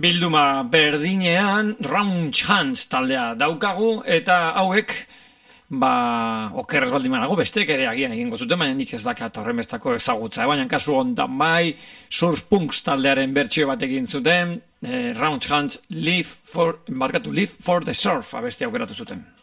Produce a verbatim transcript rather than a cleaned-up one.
Bilduma berdinean Round Chance taldea daukagu, eta hauek, ba, okerrez baldin manago, bestek ere agian egingo zuten, baina nik ez dakat horremestako ezagutza, baina kasu hontan bai, Surf Punks taldearen bertsio bat egin zuten, eh, Round Chance Live for, markatu, Live for the Surf abesti aukeratu zuten.